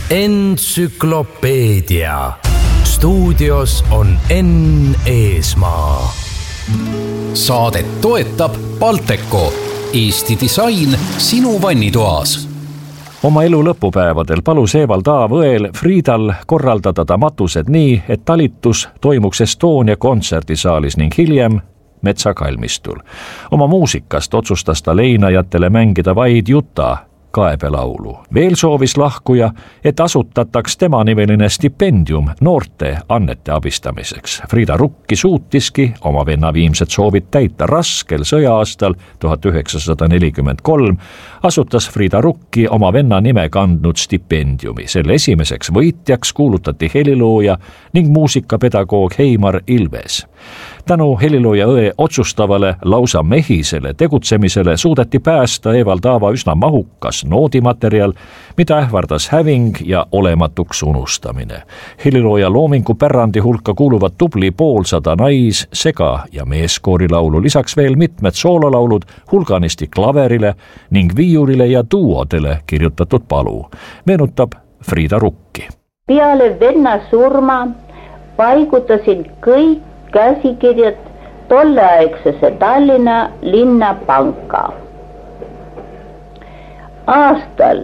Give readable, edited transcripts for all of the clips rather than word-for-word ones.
Entsüklopeedia. Stuudios on Enn Eesmaa. Saadet toetab Balteco, Eesti disain sinu vannitoas. Oma elu lõpupäevadel palus Evald Aavõel Friedal korraldada ta matused nii, et talitus toimuks Estonia kontserdisaalis ning hiljem metsakalmistul. Oma muusikast otsustas ta leinajatele mängida vaid Juta kaebelaulu. Veel soovis lahkuja, et asutataks tema nimeline stipendium noorte annete abistamiseks. Frieda Rukki suutiski oma venna viimsed soovid täita. Raskel sõja-aastal 1943 asutas Frieda Rukki oma venna nime kandnud stipendiumi. Selle esimeseks võitjaks kuulutati helilooja ning muusikapedagoog Heimar Ilves. Tänu helilooja õe otsustavale lausa mehisele tegutsemisele suudeti päästa Evald Aava üsna mahukas noodimaterjal, mida ähvardas häving ja olematuks unustamine. Helilooja loomingu pärandi hulka kuuluvad tubli poolsada nais-, sega- ja meeskoorilaulu, lisaks veel mitmed soololaulud, hulganisti klaverile ning viiulile ja duodele kirjutatud palu. Meenutab Frieda Rukki. Peale venna surma paigutasin kõik käsikirjad tolleaegsesse Tallinna linnapanka. Aastal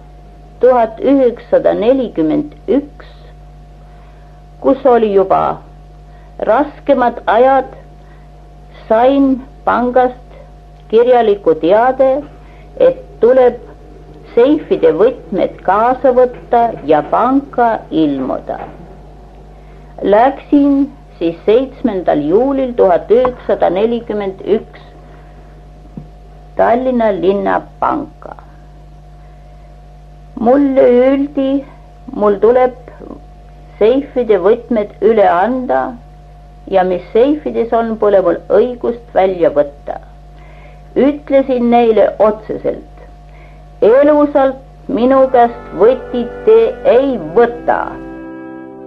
1941, kus oli juba raskemad ajad, sain pangast kirjaliku teade, et tuleb seifide võtmed kaasa võtta ja panka ilmuda. Läksin siis 7. juulil 1941 Tallinna linnapanka. Mulle öeldi, mul tuleb seifide võtmed üle anda ja mis seifides on, pole mul õigust välja võtta. Ütlesin neile otseselt, elusalt minu käest võtid te ei võta.